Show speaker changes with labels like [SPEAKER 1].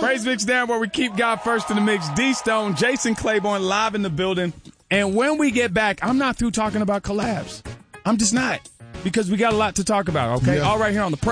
[SPEAKER 1] Praise Mix Down, where we keep God first in the mix. D Stone, Jason Claiborne live in the building. And when we get back, I'm not through talking about collabs. I'm just not. Because we got a lot to talk about, okay?
[SPEAKER 2] Yeah.
[SPEAKER 1] All right here on the